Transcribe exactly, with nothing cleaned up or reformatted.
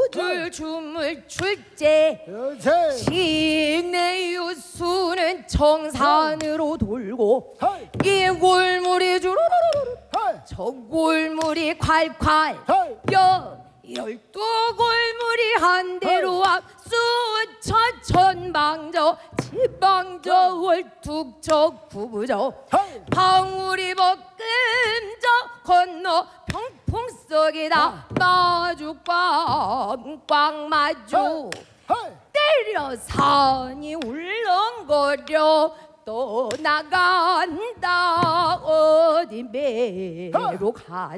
줄 춤을 출제 시내 유수는 정산으로 돌고 이 골물이 주르르르 저 골물이 콸콸 여 열두 골물이 한 대로 앞수 천천방저 지방저 월툭저 구부저 방울이 볶음저 건너 평풍석이다 마주 꽝꽝 마주 때려 산이 울렁거려 또 나간다 어디 매로 가